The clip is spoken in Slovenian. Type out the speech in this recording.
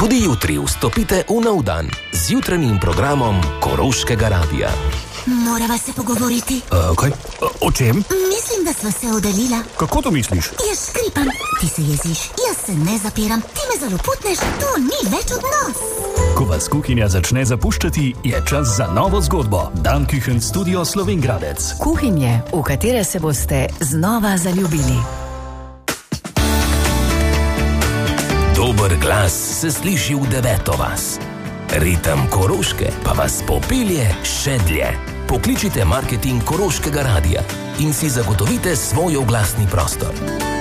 Tudi jutri vstopite v nov dan z jutranjim programom Koroškega radia. Morava se pogovoriti. Kaj? O čem? Mislim, da sva se oddaljila. Kako to misliš? Jaz škripam, ti se jeziš, jaz se ne zapiram, ti me zaloputneš, to ni več odnos. Ko vas kuhinja začne zapuščati, je čas za novo zgodbo. Dan Küchen Studio Slovenj Gradec. Kuhinje, v katere se boste znova zaljubili. Dober glas se sliši v 9. vas. Ritem Koroške pa vas popelje še dlje. Pokličite marketing Koroškega radia in si zagotovite svoj oglasni prostor.